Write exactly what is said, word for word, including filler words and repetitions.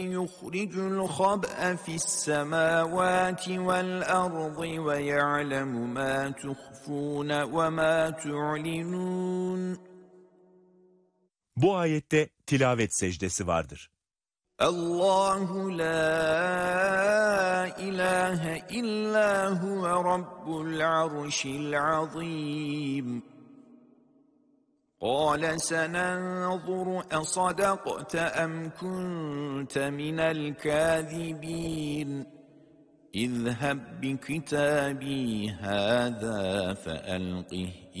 يخرج الخبأ في السماوات والأرض ويعلم ما تخفون وما تعلنون. Bu ayette tilavet secdesi vardır. Allahu la ilahe illa huve rabbul arşil azim. قال سننظر أصدقت أم كنت من الكاذبين اذهب بكتابي هذا فألقه